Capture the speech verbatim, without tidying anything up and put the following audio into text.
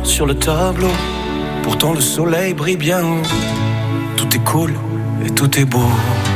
sur le tableau. Pourtant le soleil brille bien haut. Tout est cool et tout est beau.